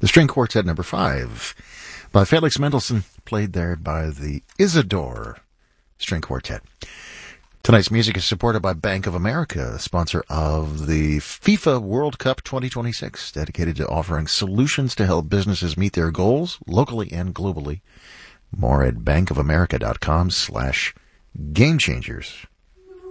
The String Quartet number 5 by Felix Mendelssohn, played there by the Isidore String Quartet. Tonight's music is supported by Bank of America, sponsor of the FIFA World Cup 2026, dedicated to offering solutions to help businesses meet their goals locally and globally. More at bankofamerica.com/gamechangers.